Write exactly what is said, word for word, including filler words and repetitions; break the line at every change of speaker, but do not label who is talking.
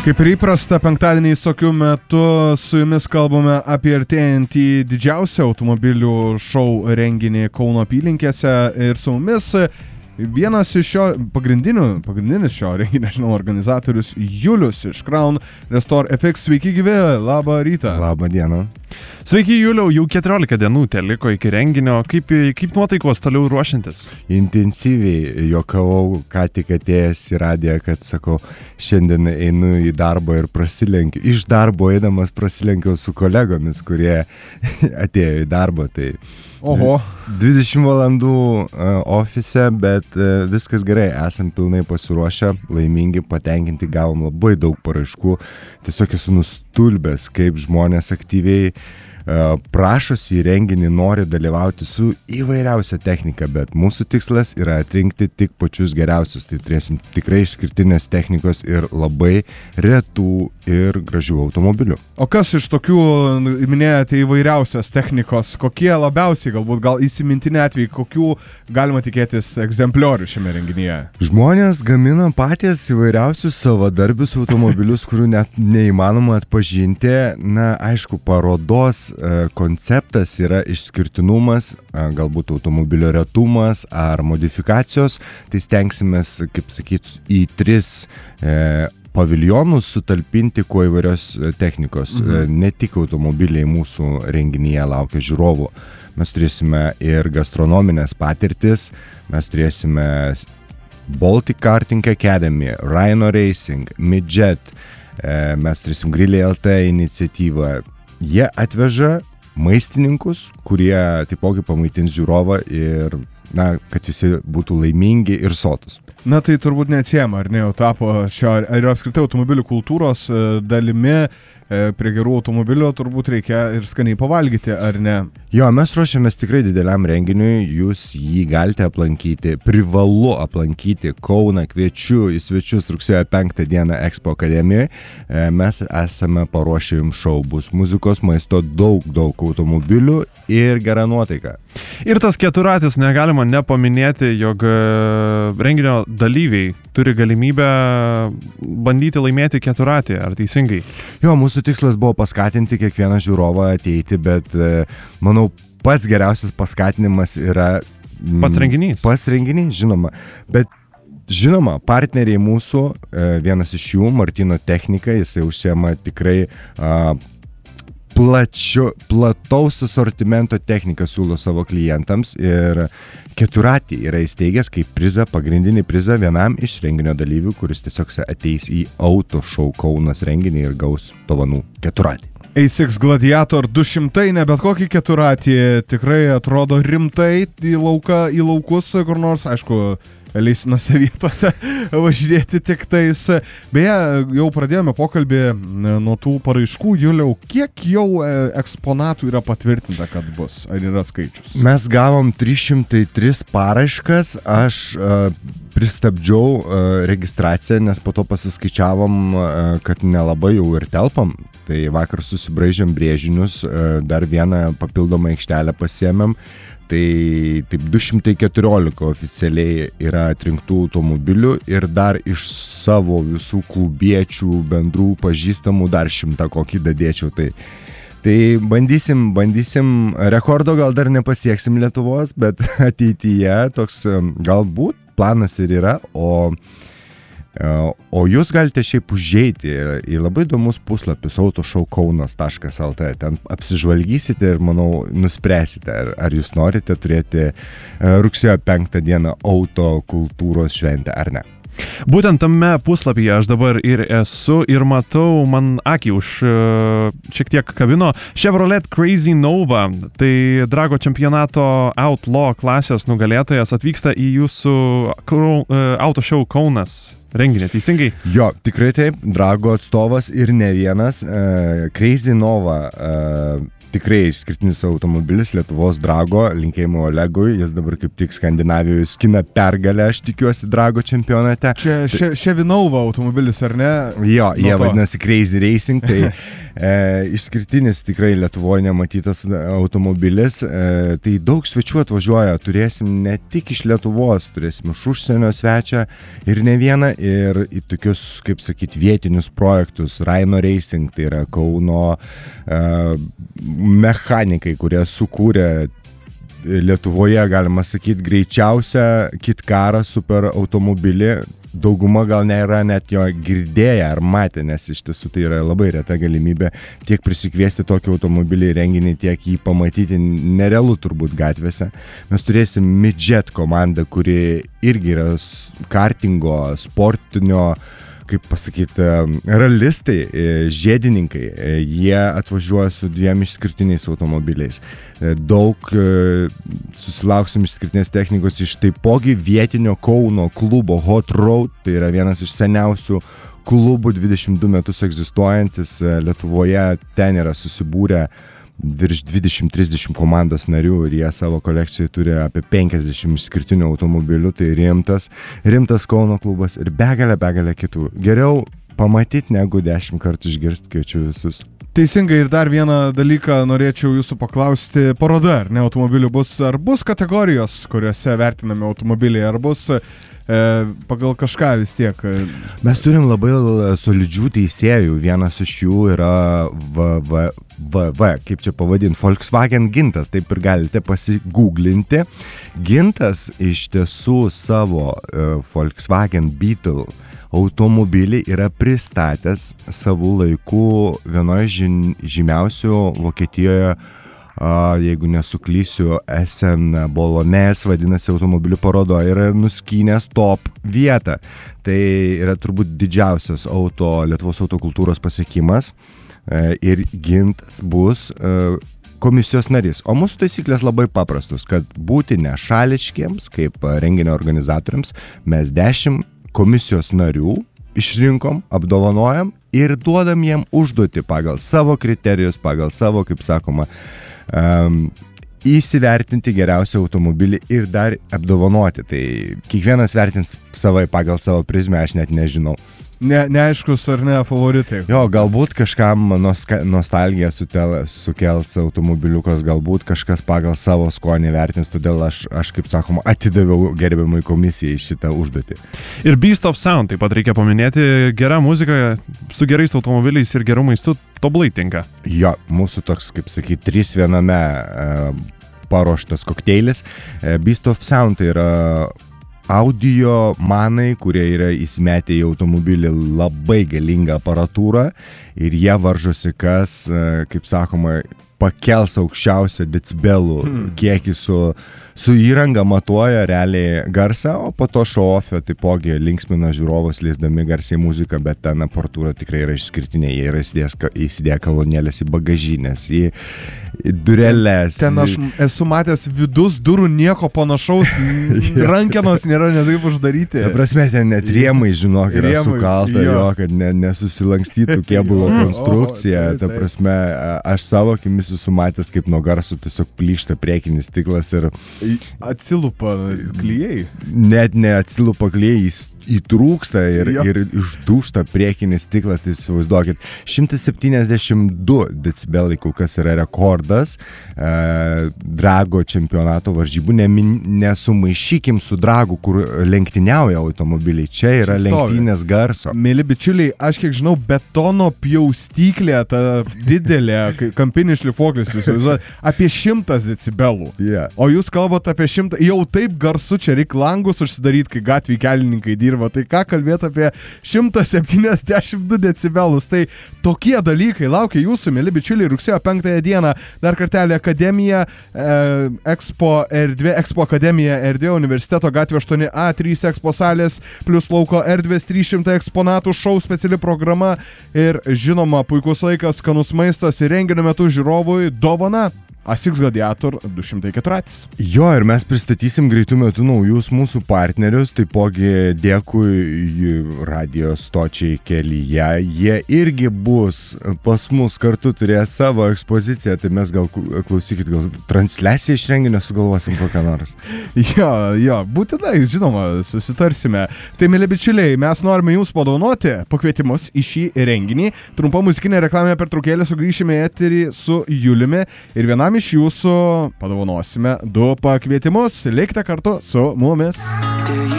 Kaip ir įprasta, penktadieniais tokiu metu su jumis kalbame apie artėjantį didžiausią automobilių šou renginį Kauno apylinkėse ir su mumis vienas iš šio pagrindinių, pagrindinis šio renginio, žinau, organizatorius Julius iš Crown Restore F X. Sveiki gyvi, labą rytą.
Labą dieną.
Sveiki Juliau, jau keturiolika dienų teliko iki renginio. Kaip, kaip nuotaikos toliau ruošiantis?
Intensyviai juokavau, ką tik atėjęs į radiją, kad sakau, šiandien einu į darbą ir prasilenkiu. Iš darbo eidamas prasilenkiau su kolegomis, kurie atėjo į darbą. Tai
Oho.
dvidešimt valandų uh, ofise, bet uh, viskas gerai, esam pilnai pasiruošę, laimingi, patenkinti, gavom labai daug paraiškų. Tiesiog esu nustulbęs, kaip žmonės aktyviai uh, prašosi į renginį, nori dalyvauti su įvairiausia technika, bet mūsų tikslas yra atrinkti tik pačius geriausius. Tai turėsim tikrai išskirtinės technikos ir labai retų ir gražių automobilių.
O kas iš tokių, minėjote, įvairiausios technikos, kokie labiausiai, galbūt gal įsimintini atvejai, kokių galima tikėtis egzempliorių šiame renginyje?
Žmonės gamina patys įvairiausius savadarbius automobilius, kurių net neįmanoma atpažinti. Na, aišku, parodos e, konceptas yra išskirtinumas, e, galbūt automobilio retumas ar modifikacijos. Tai stengsimės, kaip sakyt, į tris e, paviljonus sutalpinti kuo įvairios technikos. Mhm. Ne tik automobiliai mūsų renginyje laukia žiūrovų. Mes turėsime ir gastronominės patirtis, mes turėsime Baltic Karting Academy, Rhino Racing, Midjet, mes turėsim Griliai L T iniciatyvą. Jie atveža maistininkus, kurie taipogi pamaitins žiūrovą ir, na, kad visi būtų laimingi ir sotus.
Na tai turbūt neatsiejama, ar ne, jau tapo šio, ar apskritai automobilių kultūros dalimi. Prie gerų automobilių turbūt reikia ir skaniai pavalgyti, ar ne?
Jo, mes ruošiamės tikrai dideliam renginiui, jūs jį galite aplankyti, privalu aplankyti Kauną, kviečiu į svečius rugsėjo penktą dieną Expo akademijoje. Mes esame paruošę jums šou, bus muzikos, maisto, daug, daug automobilių ir gera nuotaika.
Ir tas keturatis negalima nepaminėti, jog renginio dalyviai turi galimybę bandyti laimėti keturatį, ar teisingai?
Jo, mūsų tikslas buvo paskatinti kiekvieną žiūrovą ateiti, bet manau, pats geriausias paskatinimas yra
pats renginys.
Pats renginys, žinoma. Bet žinoma, partneriai mūsų, vienas iš jų, Martino Technika, jisai užsiema tikrai a, plačio, plataus asortimento techniką siūlo savo klientams ir keturatį yra įsteigęs kaip prizą, pagrindinį prizą vienam iš renginio dalyvių, kuris tiesiog ateis į Auto Show Kaunas renginį ir gaus dovanų keturatį.
A šeši Gladiator du šimtai, ne bet kokį keturatį, tikrai atrodo rimtai į lauką, į laukus kur nors, aišku, leisinose vietose važinėti tik tais. Beje, jau pradėjome pokalbį nuo tų paraiškų. Juliau, kiek jau eksponatų yra patvirtinta, kad bus? Ar yra skaičius?
Mes gavom trys šimtai tris paraiškas. Aš uh, pristabdžiau uh, registraciją, nes po to pasiskaičiavom, uh, kad nelabai jau ir telpam. Tai vakar susibraižėm brėžinius, uh, dar vieną papildomą aikštelę pasiėmėm. Tai taip du šimtai keturiolika oficialiai yra atrinktų automobilių ir dar iš savo visų klubiečių, bendrų, pažįstamų dar šimtą kokį dadėčiau. Tai, tai bandysim, bandysim, rekordo gal dar nepasieksim Lietuvos, bet ateityje toks galbūt planas ir yra, o O jūs galite šiaip užeiti į labai įdomus puslapius autoshowkaunas taškas el tė. Ten apsižvalgysite ir, manau, nuspręsite, ar, ar jūs norite turėti rugsėjo penktą dieną auto kultūros šventę ar ne.
Būtent tame puslapyje aš dabar ir esu ir matau, man akį už šiek tiek kabino Chevrolet Crazy Nova. Tai Drago čempionato Outlaw klasės nugalėtojas atvyksta į jūsų Auto Show Kaunas renginį, teisingai?
Jo, tikrai taip, Drago atstovas ir ne vienas. uh, Crazy Nova uh, tikrai išskirtinis automobilis Lietuvos Drago, linkėjimo Olegui, jis dabar kaip tik Skandinavijoje skina pergalę, aš tikiuosi, Drago čempionate.
Čia še, Ševinova automobilis, ar ne?
Jo,
Nuo
jie
to.
vadinasi Crazy Racing, tai e, išskirtinis tikrai Lietuvoje nematytas automobilis, e, tai daug svečių atvažiuoja, turėsim ne tik iš Lietuvos, turėsim iš užsienio svečią ir ne vieną, ir į tokius, kaip sakyti, vietinius projektus, Raino Racing, tai yra Kauno e, mechanikai, kurie sukūrė Lietuvoje, galima sakyti, greičiausią kitkarą super automobilį. Dauguma gal nėra net jo girdėję ar matę, nes iš tiesų tai yra labai reta galimybė tiek prisikviesti tokį automobilį į renginį, tiek jį pamatyti nerealu turbūt gatvėse. Mes turėsim Midjet komandą, kuri irgi yra kartingo, sportinio, kaip pasakyti, realistai, žiedininkai, jie atvažiuoja su dviem išskirtiniais automobiliais. Daug susilauksim išskirtinės technikos iš taipogi vietinio Kauno klubo Hot Road, tai yra vienas iš seniausių klubų, dvidešimt du metus egzistuojantis Lietuvoje, ten yra susibūrę virš dvidešimt trisdešimt komandos narių ir jie savo kolekcijoje turi apie penkiasdešimt išskirtinių automobilių, tai rimtas, rimtas Kauno klubas ir begalė, begalė kitų. Geriau pamatyti negu dešimt kartų išgirsti, kviečiu visus.
Teisingai, ir dar vieną dalyką norėčiau jūsų paklausti, paroda, ar ne automobilių bus, ar bus kategorijos, kuriuose vertinami automobiliai, ar bus e, pagal kažką vis tiek?
Mes turim labai solidžių teisėjų, vienas iš jų yra V V V V, kaip čia pavadinti, Volkswagen Gintas, taip ir galite pasigūglinti. Gintas iš tiesų savo uh, Volkswagen Beetle automobilį yra pristatęs savų laikų vienoje žin, žymiausių Vokietijoje, uh, jeigu nesuklysiu, Essen Bolonės, vadinasi, automobilių parodo, yra nuskynęs top vietą. Tai yra turbūt didžiausias auto, Lietuvos autokultūros pasiekimas. Ir Gintas bus komisijos narys. O mūsų taisyklės labai paprastus, kad būti nešališkiems, kaip renginio organizatoriams, mes dešimt komisijos narių išrinkom, apdovanojam ir duodam jiem užduoti pagal savo kriterijus, pagal savo, kaip sakoma, um, įsivertinti geriausią automobilį ir dar apdovanoti. Tai kiekvienas vertins savai pagal savo prizmę, aš net nežinau.
Ne, neaiškus ar ne favoritai.
Jo, galbūt kažkam noska, nostalgija sutel, sukels automobiliukas, galbūt kažkas pagal savo skonį vertins, todėl aš, aš kaip sakoma, atidaviau gerbiamai komisijai šitą užduotį. Ir
Beast of Sound taip pat reikia paminėti, gera muzika su gerais automobiliais ir geru maistu tobulai tinka.
Jo, mūsų toks, kaip sakyti, trys viename e, paruoštas kokteilis. E, Beast of Sound tai yra audio manai, kurie yra įsimetę į automobilį labai galingą aparatūrą ir jie varžosi, kas, kaip sakoma, pakels aukščiausią decibelų hmm. kiekį su, su įranga, matuoja realiai garsą, o po to show-off'e taipogi linksmina žiūrovus leisdami garsiai muziką, bet ten aparatūra tikrai yra išskirtinė, jie yra įsidėję kolonėlės į bagažinės, į, į dureles.
Ten aš esu matęs vidus durų, nieko panašaus, rankenos nėra netaip uždaryti.
Ta prasme, ten net rėmai, žinok, yra rėmai, sukalta jo, jo kad ne, nesusilankstytų kėbulo konstrukcija. O, tai, ta prasme, aš savo akimis esu matęs, kaip nuo garso tiesiog plyšta priekinis stiklas ir
atsilupa klijai.
Net ne atsilupa klijai, jis įtrūksta ir, ir išdūšta priekinis stiklas, tai įsivaizduokit. šimtas septyniasdešimt du decibelai kol kas yra rekordas e, Drago čempionato varžybų. Ne, nesumaišykim su Dragu, kur lenktyniauja automobiliai. Čia yra Čia lenktynės garso.
Mėly bičiuliai, aš kiek žinau, betono pjaustyklė, ta didelė, kampinis šlifuoklis, apie šimtas decibelų.
Yeah.
O jūs kalbate apie šimtą, jau taip garsu, čia reik langus užsidaryti, kai gatvėj kelininkai dirba. Tai ką kalbėti apie šimtas septyniasdešimt du decibelus. Tai tokie dalykai laukia jūsų, mėly bičiuliai, rugsėjo penktąją dieną. Dar kartelį Akademija, e, Expo erdvė, Expo Akademija erdvė, Universiteto gatvė aštuoni A, trys Expo salės, plus lauko erdvės, trys šimtai eksponatų, šou speciali programa ir žinoma, puikus laikas, skanus maistas ir renginio metu žiūrovui dovana. Asics Gladiator du šimtai keturratis.
Jo, ir mes pristatysim greitų metų naujus mūsų partnerius, taipogi dėkui radio stočiai kelyje. Jie irgi bus pas mus kartu, turės savo ekspoziciją, tai mes gal klausykit, gal transliaciją iš renginio sugalvosim kokią nors.
Jo, jo, būtinai, žinoma, susitarsime. Tai, mėly bičiuliai, mes norime jums padovanoti pakvietimus į šį renginį. Trumpa muzikinė reklaminė pertraukėlė, sugrįšime į eterį su Juliumi ir vienam iš jūsų padovanosime du pakvietimus. Likite kartu su mumis.